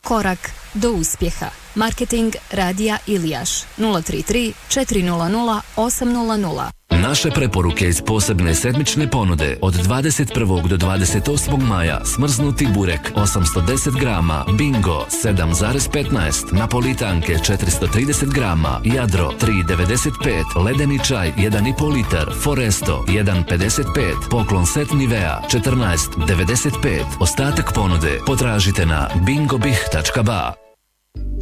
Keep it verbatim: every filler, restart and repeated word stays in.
Korak do uspjeha. Marketing Radija Ilijaš nula tri tri četiri nula nula osam nula nula. Naše preporuke iz posebne sedmične ponude od dvadeset prvog do dvadeset osmog maja: smrznuti burek osamsto deset grama, Bingo sedam zarez petnaest, napolitanke četiristo trideset grama, Jadro tri devedeset pet, ledeni čaj jedan i pol litar, Foresto jedan pedeset pet, poklon set Nivea četrnaest devedeset pet. Ostatak ponude potražite na bingobih tačka ba.